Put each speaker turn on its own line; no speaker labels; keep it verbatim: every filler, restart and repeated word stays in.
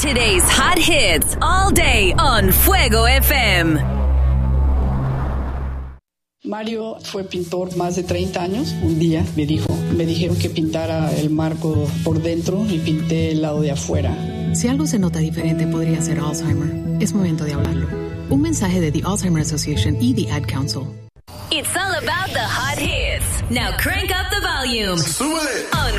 Today's hot hits all day on Fuego F M.
Mario fue pintor más de treinta años. Un día me dijo, me dijeron que pintara el marco por dentro y pinté el lado de afuera.
Si algo se nota diferente, podría ser Alzheimer. Es momento de hablarlo. Un mensaje de The Alzheimer Association y The Ad Council.
It's all about the hot hits. Now crank up the volume.
¡Súbele!
On